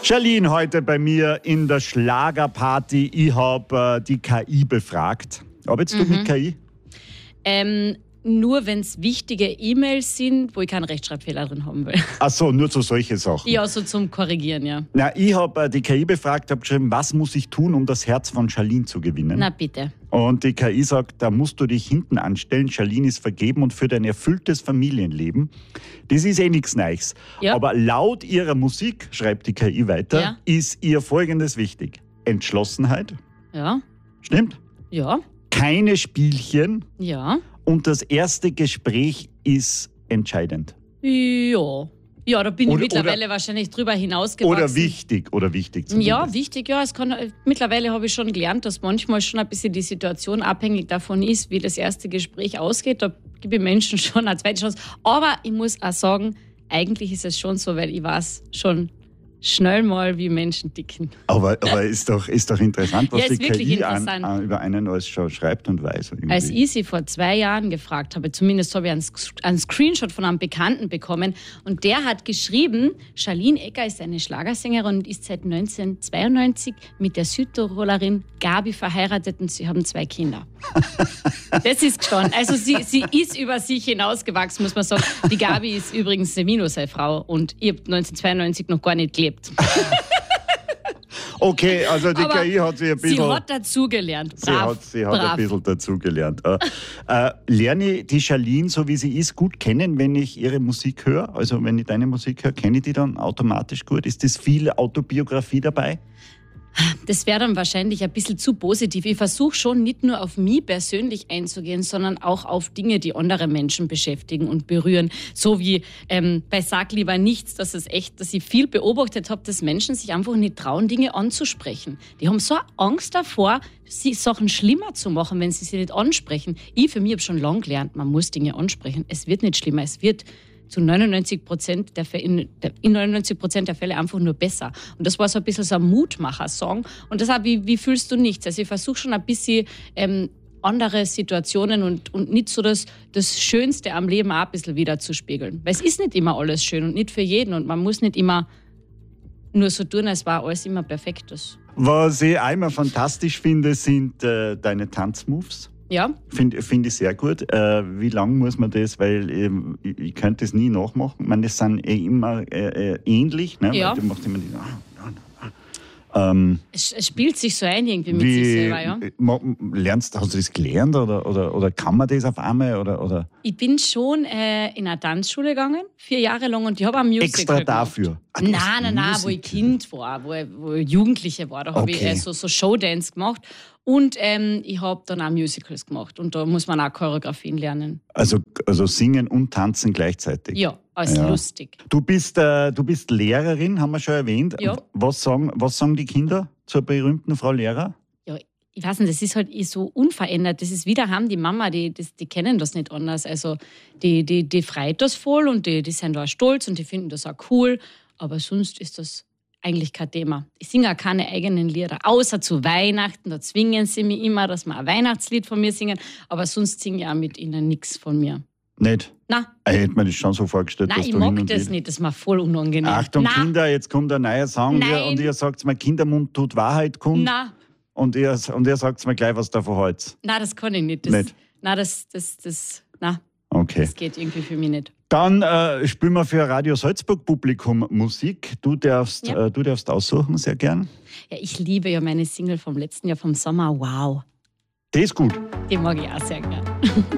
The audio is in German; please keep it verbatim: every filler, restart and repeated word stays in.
Charlene heute bei mir in der Schlagerparty. Ich habe äh, die K I befragt. Arbeitest Mhm. du mit K I? Ähm, nur wenn es wichtige E-Mails sind, wo ich keinen Rechtschreibfehler drin haben will. Ach so, nur zu solche Sachen. Ja, so zum Korrigieren, ja. Na, ich habe äh, die K I befragt, habe geschrieben, was muss ich tun, um das Herz von Charlene zu gewinnen? Na bitte. Und die K I sagt, da musst du dich hinten anstellen. Charlene ist vergeben und führt ein erfülltes Familienleben. Das ist eh nichts Neues. Ja. Aber laut ihrer Musik, schreibt die K I weiter, Ja. ist ihr Folgendes wichtig. Entschlossenheit, Ja, stimmt? ja, Keine Spielchen ja. und das erste Gespräch ist entscheidend. Ja. Ja, da bin Oder- ich mittlerweile oder- wahrscheinlich drüber hinausgewachsen. Oder wichtig, oder wichtig zumindest. Ja, wichtig, ja. Es kann, mittlerweile habe ich schon gelernt, dass manchmal schon ein bisschen die Situation abhängig davon ist, wie das erste Gespräch ausgeht. Da gebe ich Menschen schon eine zweite Chance. Aber ich muss auch sagen, eigentlich ist es schon so, weil ich weiß schon schnell mal, wie Menschen ticken. Aber, aber ist, doch, ist doch interessant, was Ja, ist die K wirklich I an, interessant. an, über einen alles schon schreibt und weiß. Irgendwie. Als ich sie vor zwei Jahren gefragt habe, zumindest habe ich einen, Sk- einen Screenshot von einem Bekannten bekommen und der hat geschrieben, Charlene Egger ist eine Schlagersängerin und ist seit neunzehnhundertzweiundneunzig mit der Südtirolerin Gabi verheiratet und sie haben zwei Kinder. Das ist gestanden. Also sie, sie ist über sich hinausgewachsen, muss man sagen. Die Gabi ist übrigens eine Minus-Frau und ich habe neunzehnhundertzweiundneunzig noch gar nicht gelebt. Okay, also die Aber K I hat sich ein bisschen... Sie hat dazugelernt. Sie Brav, hat, sie hat brav. ein bisschen dazugelernt. Äh, äh, lerne ich die Charlene, so wie sie ist, gut kennen, wenn ich ihre Musik höre? Also wenn ich deine Musik höre, kenne ich die dann automatisch gut? Ist das viel Autobiografie dabei? Das wäre dann wahrscheinlich ein bisschen zu positiv. Ich versuche schon nicht nur auf mich persönlich einzugehen, sondern auch auf Dinge, die andere Menschen beschäftigen und berühren. So wie ähm, bei Sag lieber nichts, dass es echt, dass ich viel beobachtet habe, dass Menschen sich einfach nicht trauen, Dinge anzusprechen. Die haben so Angst davor, sie Sachen schlimmer zu machen, wenn sie sie nicht ansprechen. Ich für mich habe schon lange gelernt, man muss Dinge ansprechen. Es wird nicht schlimmer, es wird zu neunundneunzig Prozent der Fälle, in, in neunundneunzig Prozent der Fälle einfach nur besser. Und das war so ein bisschen so ein Mutmacher-Song. Und deshalb, wie, wie fühlst du nichts? Also ich versuche schon ein bisschen ähm, andere Situationen und, und nicht so das, das Schönste am Leben auch ein bisschen wieder zu spiegeln. Weil es ist nicht immer alles schön und nicht für jeden. Und man muss nicht immer nur so tun, als war alles immer perfektes. Was ich einmal fantastisch finde, sind äh, deine Tanzmoves. Ja, Finde find ich sehr gut. Äh, wie lang muss man das? Weil ähm, ich, ich könnte es nie nachmachen. Ich meine, das sind eh immer äh, äh, ähnlich. Ne? Ja. Weil du machst immer die, ähm, es, es spielt sich so ein irgendwie mit wie, sich selber, ja. ma- lernst, hast du das gelernt oder, oder, oder kann man das auf einmal? Oder, oder Ich bin schon äh, in eine Tanzschule gegangen, vier Jahre lang, und ich habe ein Musical extra gemacht. dafür? Ah, du Nein, hast nein, nein, wo ich Musical. Kind war, wo ich, wo ich Jugendliche war, da habe ich Okay. äh, so, so Showdance gemacht. Und ähm, ich habe dann auch Musicals gemacht. Und da muss man auch Choreografien lernen. Also, also singen und tanzen gleichzeitig? Ja, als Ja. lustig. Du bist, äh, du bist Lehrerin, haben wir schon erwähnt. Ja. Was sagen, was sagen die Kinder zur berühmten Frau Lehrer? Ja, ich weiß nicht, das ist halt eh so unverändert. Das ist wieder haben die Mama, die, das, die kennen das nicht anders. Also die, die, die freut das voll und die, die sind da stolz und die finden das auch cool. Aber sonst ist das eigentlich kein Thema. Ich singe auch keine eigenen Lieder, außer zu Weihnachten. Da zwingen sie mich immer, dass wir ein Weihnachtslied von mir singen. Aber sonst singe ich auch mit ihnen nichts von mir. Nicht? Na, Ich hätte mir das schon so vorgestellt, nein, dass ich du hin mag und das wieder- nicht. Das ist mir voll unangenehm. Achtung, na, Kinder, jetzt kommt ein neuer Song Nein. hier und ihr sagt mir, Kindermund tut Wahrheit kund. na, Und ihr, und ihr sagt mir gleich, was davon haltet. na, das kann ich nicht. Das, Nicht? Na, das, das, das, na, Okay. das geht irgendwie für mich nicht. Dann äh, spielen wir für Radio Salzburg Publikum Musik. Du darfst, Ja. äh, du darfst aussuchen, sehr gern. Ja, ich liebe ja meine Single vom letzten Jahr vom Sommer. Wow, Das ist gut. die mag ich auch sehr gern.